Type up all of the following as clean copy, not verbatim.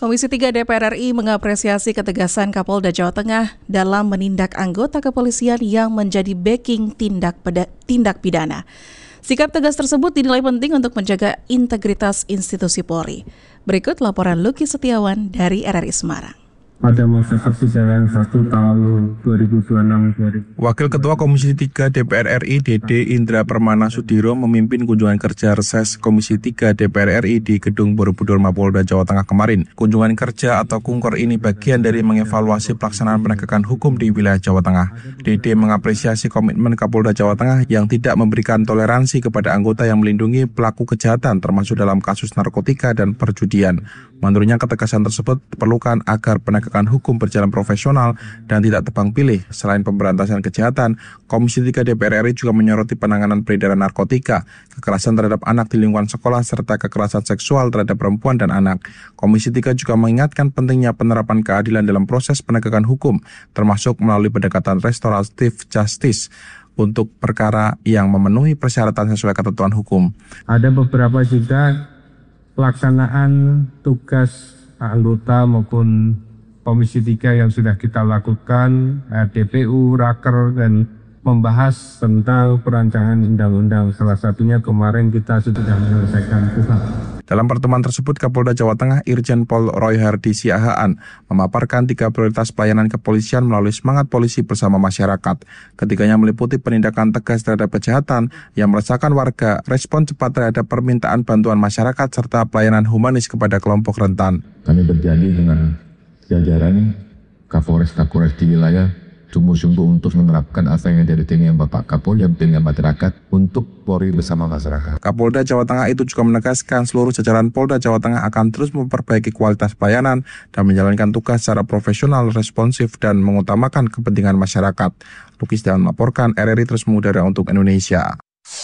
Komisi 3 DPR RI mengapresiasi ketegasan Kapolda Jawa Tengah dalam menindak anggota kepolisian yang menjadi backing tindak pidana. Sikap tegas tersebut dinilai penting untuk menjaga integritas institusi Polri. Berikut laporan Lucky Setiawan dari RRI Semarang. Pada masa persidangan 1 tahun 2026. Wakil Ketua Komisi 3 DPR RI Dede Indra Permana Sudiro memimpin kunjungan kerja reses Komisi 3 DPR RI di Gedung Borobudur Mapolda Jawa Tengah kemarin. Kunjungan kerja atau Kungker ini bagian dari mengevaluasi pelaksanaan penegakan hukum di wilayah Jawa Tengah. Dede mengapresiasi komitmen Kapolda Jawa Tengah yang tidak memberikan toleransi kepada anggota yang melindungi pelaku kejahatan termasuk dalam kasus narkotika dan perjudian. Menurutnya ketegasan tersebut diperlukan agar penegakan hukum berjalan profesional dan tidak tebang pilih. Selain pemberantasan kejahatan, Komisi 3 DPR RI juga menyoroti penanganan peredaran narkotika, kekerasan terhadap anak di lingkungan sekolah, serta kekerasan seksual terhadap perempuan dan anak. Komisi 3 juga mengingatkan pentingnya penerapan keadilan dalam proses penegakan hukum, termasuk melalui pendekatan restoratif justice untuk perkara yang memenuhi persyaratan sesuai ketentuan hukum. Ada beberapa juga pelaksanaan tugas anggota maupun Komisi 3 yang sudah kita lakukan, DPU, Raker, dan membahas tentang perancangan undang-undang. Salah satunya kemarin kita sudah menyelesaikan KUHP. Dalam pertemuan tersebut, Kapolda Jawa Tengah Irjen Pol Roy Hardi Siahaan memaparkan 3 prioritas pelayanan kepolisian melalui semangat polisi bersama masyarakat. Ketiganya meliputi penindakan tegas terhadap kejahatan yang meresahkan warga, respon cepat terhadap permintaan bantuan masyarakat, serta pelayanan humanis kepada kelompok rentan. Kami berjanji dengan jajaran Kapolres di wilayah sungguh-sungguh untuk menerapkan apa yang dari dengan Bapak Kapolda dengan masyarakat untuk Polri bersama masyarakat. Kapolda Jawa Tengah itu juga menegaskan seluruh jajaran Polda Jawa Tengah akan terus memperbaiki kualitas pelayanan dan menjalankan tugas secara profesional, responsif, dan mengutamakan kepentingan masyarakat. Lucky Setiawan melaporkan, RRI terus mengudara untuk Indonesia.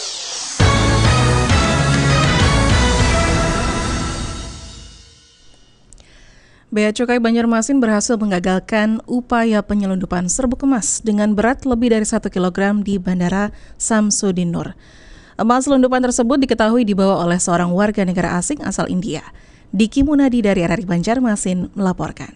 Bea Cukai Banjarmasin berhasil menggagalkan upaya penyelundupan serbuk emas dengan berat lebih dari 1 kg di Bandara Samsudin Nur. Emas selundupan tersebut diketahui dibawa oleh seorang warga negara asing asal India. Diki Munadi dari RRI Banjarmasin melaporkan.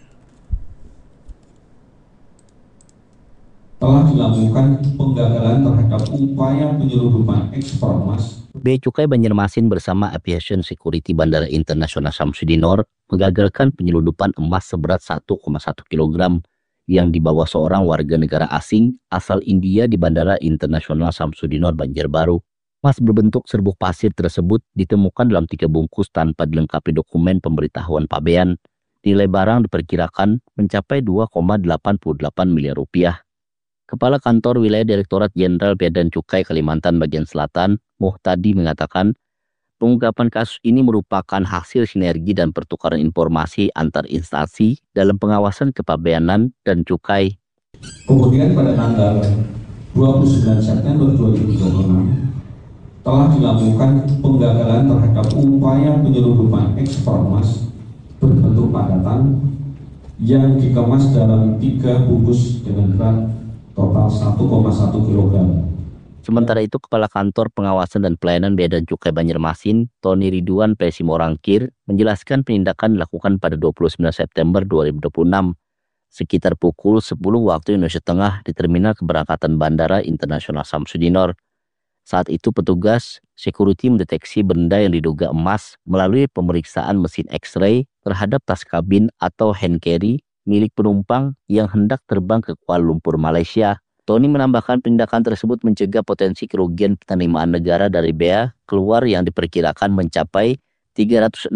Telah dilakukan penggagalan terhadap upaya penyelundupan ekspor emas. Bea Cukai Banjarmasin bersama Aviation Security Bandara Internasional Samsudin Nur mengagalkan penyelundupan emas seberat 1,1 kg yang dibawa seorang warga negara asing asal India di Bandara Internasional Samsudin Nur, Banjarbaru. Emas berbentuk serbuk pasir tersebut ditemukan dalam 3 bungkus tanpa dilengkapi dokumen pemberitahuan pabean. Nilai barang diperkirakan mencapai 2,88 miliar rupiah. Kepala Kantor Wilayah Direktorat Jenderal Bea dan Cukai Kalimantan Bagian Selatan, Muhtadi, mengatakan pengungkapan kasus ini merupakan hasil sinergi dan pertukaran informasi antar instansi dalam pengawasan kepabeanan dan cukai. Kemudian pada tanggal 29 September 2026 telah dilakukan penggagalan terhadap upaya penyelundupan ekspor emas berbentuk padatan yang dikemas dalam 3 bungkus dengan berat total 1,1 kg. Sementara itu, Kepala Kantor Pengawasan dan Pelayanan Bea dan Cukai Banjarmasin, Tony Ridwan Pesimorangkir, menjelaskan penindakan dilakukan pada 29 September 2026, sekitar pukul 10 waktu Indonesia Tengah di Terminal Keberangkatan Bandara Internasional Samsudin Nur. Saat itu petugas security mendeteksi benda yang diduga emas melalui pemeriksaan mesin X-ray terhadap tas kabin atau hand carry milik penumpang yang hendak terbang ke Kuala Lumpur, Malaysia. Tony menambahkan penindakan tersebut mencegah potensi kerugian penerimaan negara dari bea keluar yang diperkirakan mencapai 360,36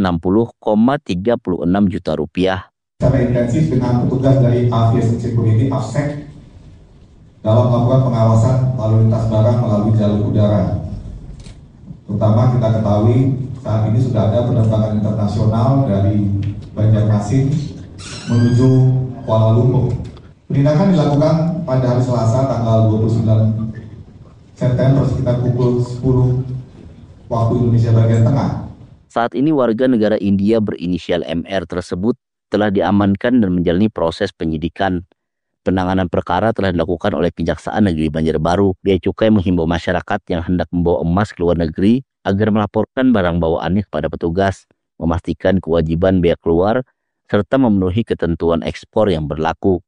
juta rupiah. Secara intensif dengan petugas dari Aviation Security (AFSEC) dalam melakukan pengawasan lalu lintas barang melalui jalur udara. Terutama kita ketahui saat ini sudah ada penerbangan internasional dari Banjarmasin menuju Kuala Lumpur. Penindakan dilakukan pada hari Selasa tanggal 29 September sekitar pukul 10 waktu Indonesia bagian tengah. Saat ini warga negara India berinisial MR tersebut telah diamankan dan menjalani proses penyidikan. Penanganan perkara telah dilakukan oleh Kejaksaan Negeri Banjarbaru. Bea Cukai menghimbau masyarakat yang hendak membawa emas ke luar negeri agar melaporkan barang bawaannya kepada petugas, memastikan kewajiban bea keluar serta memenuhi ketentuan ekspor yang berlaku.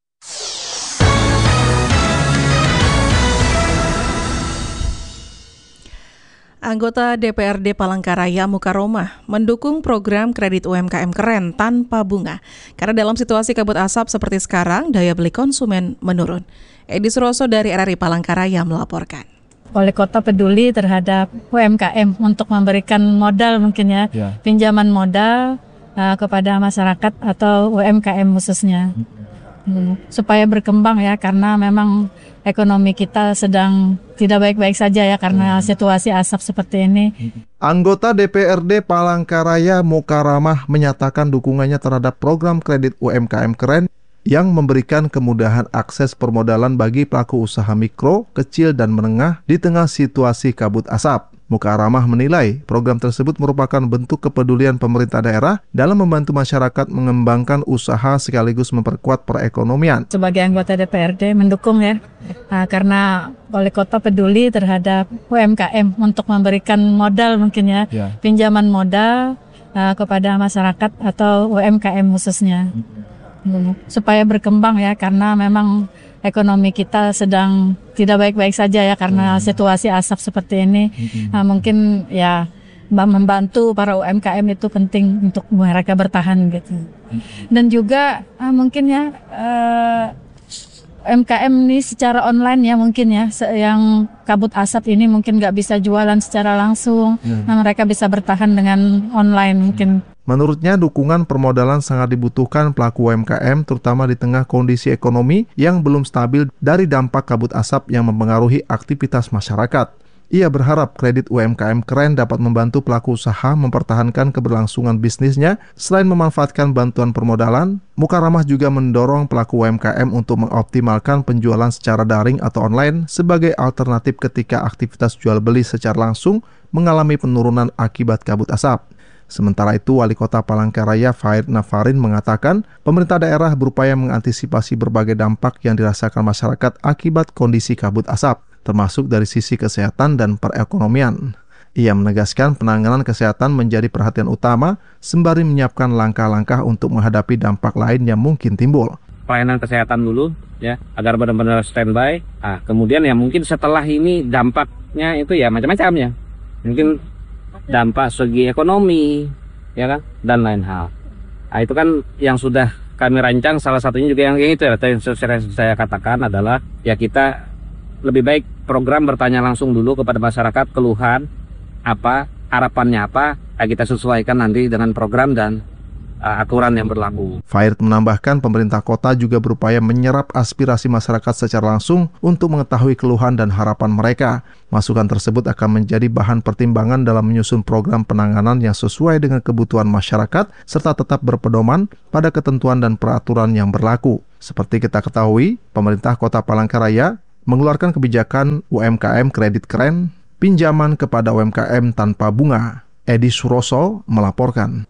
Anggota DPRD Palangkaraya Mukaromah mendukung program kredit UMKM keren tanpa bunga. Karena dalam situasi kabut asap seperti sekarang, daya beli konsumen menurun. Edi Suroso dari RRI Palangkaraya melaporkan. Wali Kota peduli terhadap UMKM untuk memberikan modal mungkin ya. Pinjaman modal kepada masyarakat atau UMKM khususnya. Supaya berkembang ya, karena memang ekonomi kita sedang tidak baik-baik saja ya karena situasi asap seperti ini. Anggota DPRD Palangkaraya Mukaromah menyatakan dukungannya terhadap program kredit UMKM keren yang memberikan kemudahan akses permodalan bagi pelaku usaha mikro, kecil, dan menengah di tengah situasi kabut asap. Mukaromah menilai program tersebut merupakan bentuk kepedulian pemerintah daerah dalam membantu masyarakat mengembangkan usaha sekaligus memperkuat perekonomian. Sebagai anggota DPRD mendukung ya, karena Wali Kota peduli terhadap UMKM untuk memberikan modal mungkin ya. Pinjaman modal kepada masyarakat atau UMKM khususnya. Supaya berkembang ya, karena memang ekonomi kita sedang tidak baik-baik saja ya karena situasi asap seperti ini. Mungkin ya membantu para UMKM itu penting untuk mereka bertahan gitu. Dan juga mungkin ya UMKM ini secara online ya mungkin ya, yang kabut asap ini mungkin nggak bisa jualan secara langsung. Nah, mereka bisa bertahan dengan online mungkin. Menurutnya, dukungan permodalan sangat dibutuhkan pelaku UMKM, terutama di tengah kondisi ekonomi yang belum stabil dari dampak kabut asap yang mempengaruhi aktivitas masyarakat. Ia berharap kredit UMKM keren dapat membantu pelaku usaha mempertahankan keberlangsungan bisnisnya. Selain memanfaatkan bantuan permodalan, Mukaromah juga mendorong pelaku UMKM untuk mengoptimalkan penjualan secara daring atau online sebagai alternatif ketika aktivitas jual beli secara langsung mengalami penurunan akibat kabut asap. Sementara itu, Wali Kota Palangkaraya Fair Nafarin mengatakan pemerintah daerah berupaya mengantisipasi berbagai dampak yang dirasakan masyarakat akibat kondisi kabut asap, termasuk dari sisi kesehatan dan perekonomian. Ia menegaskan penanganan kesehatan menjadi perhatian utama sembari menyiapkan langkah-langkah untuk menghadapi dampak lain yang mungkin timbul. Pelayanan kesehatan dulu ya, agar benar-benar standby. Kemudian ya mungkin setelah ini dampaknya itu ya macam-macam ya. Mungkin dampak segi ekonomi ya kan, dan lain hal. Itu kan yang sudah kami rancang, salah satunya juga yang itu ya, yang saya katakan adalah ya kita lebih baik program bertanya langsung dulu kepada masyarakat, keluhan apa, harapannya apa, kita sesuaikan nanti dengan program dan aturan yang berlaku. Fair menambahkan pemerintah kota juga berupaya menyerap aspirasi masyarakat secara langsung untuk mengetahui keluhan dan harapan mereka. Masukan tersebut akan menjadi bahan pertimbangan dalam menyusun program penanganan yang sesuai dengan kebutuhan masyarakat serta tetap berpedoman pada ketentuan dan peraturan yang berlaku. Seperti kita ketahui, pemerintah Kota Palangkaraya mengeluarkan kebijakan UMKM kredit keren, pinjaman kepada UMKM tanpa bunga. Edi Suroso melaporkan.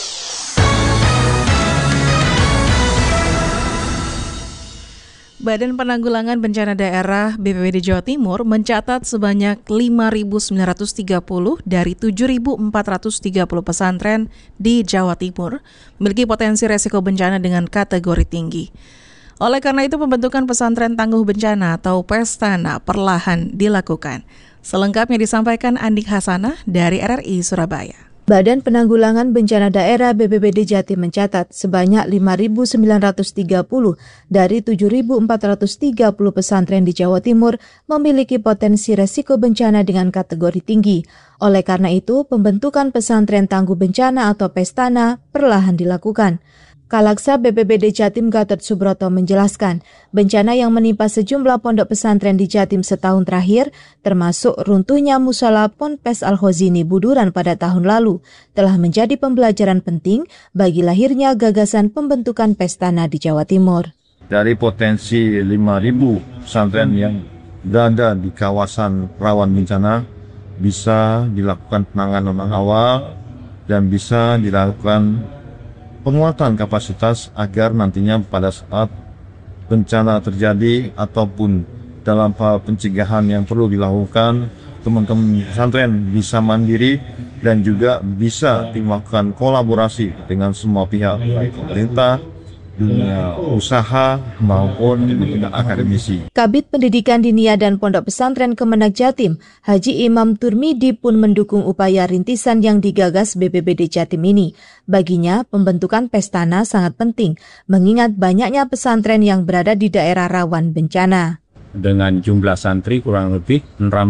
Badan Penanggulangan Bencana Daerah BPBD Jawa Timur mencatat sebanyak 5.930 dari 7.430 pesantren di Jawa Timur memiliki potensi resiko bencana dengan kategori tinggi. Oleh karena itu, pembentukan pesantren tangguh bencana atau Pestana perlahan dilakukan. Selengkapnya disampaikan Andik Hasanah dari RRI Surabaya. Badan Penanggulangan Bencana Daerah BPBD Jatim mencatat sebanyak 5.930 dari 7.430 pesantren di Jawa Timur memiliki potensi resiko bencana dengan kategori tinggi. Oleh karena itu, pembentukan pesantren tangguh bencana atau Pestana perlahan dilakukan. Kalaksa BPBD Jatim Gatot Subroto menjelaskan, bencana yang menimpa sejumlah pondok pesantren di Jatim setahun terakhir, termasuk runtuhnya musola Ponpes Al-Khozini Buduran pada tahun lalu, telah menjadi pembelajaran penting bagi lahirnya gagasan pembentukan Pestana di Jawa Timur. Dari potensi 5.000 pesantren yang berada di kawasan rawan bencana, bisa dilakukan penanganan awal dan bisa dilakukan penguatan kapasitas agar nantinya pada saat bencana terjadi ataupun dalam hal pencegahan yang perlu dilakukan teman-teman pesantren bisa mandiri dan juga bisa melakukan kolaborasi dengan semua pihak, baik pemerintah, dunia usaha maupun dunia akademisi. Kabid Pendidikan Diniyah dan Pondok Pesantren Kemenak Jatim, Haji Imam Turmidi pun mendukung upaya rintisan yang digagas BPBD Jatim ini. Baginya, pembentukan Pestana sangat penting, mengingat banyaknya pesantren yang berada di daerah rawan bencana. Dengan jumlah santri kurang lebih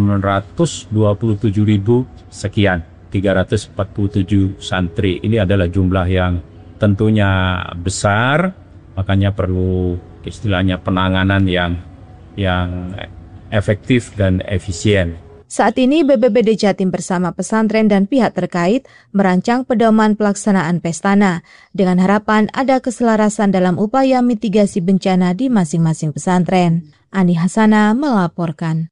627.000 sekian, 347 santri. Ini adalah jumlah yang tentunya besar, makanya perlu istilahnya penanganan yang efektif dan efisien. Saat ini BPBD Jatim bersama pesantren dan pihak terkait merancang pedoman pelaksanaan Pestana dengan harapan ada keselarasan dalam upaya mitigasi bencana di masing-masing pesantren. Ani Hasana melaporkan.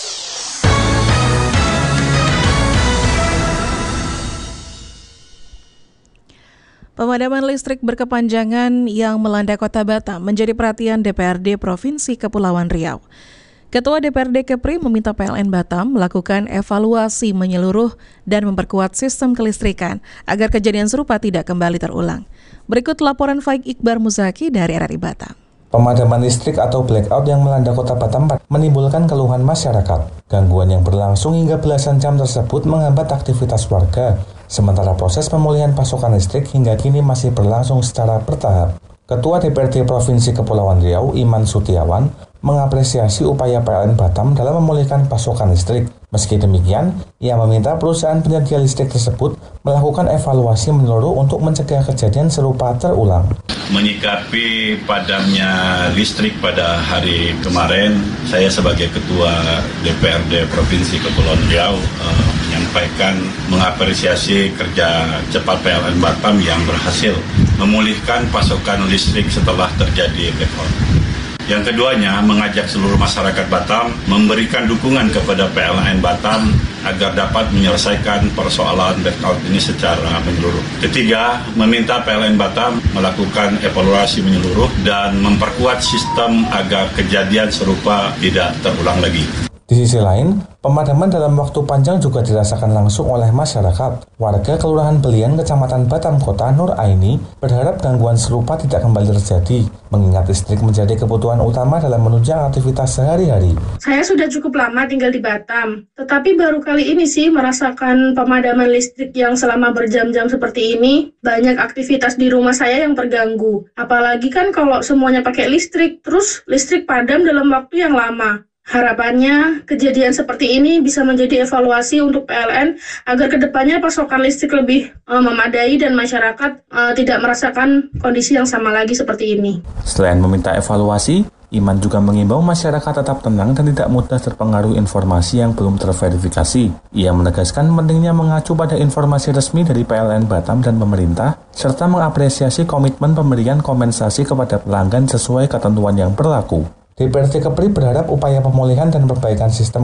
Pemadaman listrik berkepanjangan yang melanda Kota Batam menjadi perhatian DPRD Provinsi Kepulauan Riau. Ketua DPRD Kepri meminta PLN Batam melakukan evaluasi menyeluruh dan memperkuat sistem kelistrikan agar kejadian serupa tidak kembali terulang. Berikut laporan Faik Iqbar Muzaki dari RRI Batam. Pemadaman listrik atau blackout yang melanda Kota Batam menimbulkan keluhan masyarakat. Gangguan yang berlangsung hingga belasan jam tersebut menghambat aktivitas warga. Sementara proses pemulihan pasokan listrik hingga kini masih berlangsung secara bertahap. Ketua DPRD Provinsi Kepulauan Riau, Iman Sutiawan, mengapresiasi upaya PLN Batam dalam memulihkan pasokan listrik. Meski demikian, ia meminta perusahaan penyedia listrik tersebut melakukan evaluasi menyeluruh untuk mencegah kejadian serupa terulang. Menyikapi padamnya listrik pada hari kemarin, saya sebagai Ketua DPRD Provinsi Kepulauan Riau menyampaikan mengapresiasi kerja cepat PLN Batam yang berhasil memulihkan pasokan listrik setelah terjadi blackout. Yang keduanya, mengajak seluruh masyarakat Batam memberikan dukungan kepada PLN Batam agar dapat menyelesaikan persoalan blackout ini secara menyeluruh. Ketiga, meminta PLN Batam melakukan evaluasi menyeluruh dan memperkuat sistem agar kejadian serupa tidak terulang lagi. Di sisi lain, pemadaman dalam waktu panjang juga dirasakan langsung oleh masyarakat. Warga Kelurahan Belian, Kecamatan Batam Kota, Nur Aini, berharap gangguan serupa tidak kembali terjadi, mengingat listrik menjadi kebutuhan utama dalam menunjang aktivitas sehari-hari. Saya sudah cukup lama tinggal di Batam, tetapi baru kali ini sih merasakan pemadaman listrik yang selama berjam-jam seperti ini. Banyak aktivitas di rumah saya yang terganggu. Apalagi kan kalau semuanya pakai listrik, terus listrik padam dalam waktu yang lama. Harapannya kejadian seperti ini bisa menjadi evaluasi untuk PLN agar kedepannya pasokan listrik lebih memadai dan masyarakat tidak merasakan kondisi yang sama lagi seperti ini. Selain meminta evaluasi, Iman juga mengimbau masyarakat tetap tenang dan tidak mudah terpengaruh informasi yang belum terverifikasi. Ia menegaskan pentingnya mengacu pada informasi resmi dari PLN Batam dan pemerintah, serta mengapresiasi komitmen pemberian kompensasi kepada pelanggan sesuai ketentuan yang berlaku. DPRD Kepri berharap upaya pemulihan dan perbaikan sistem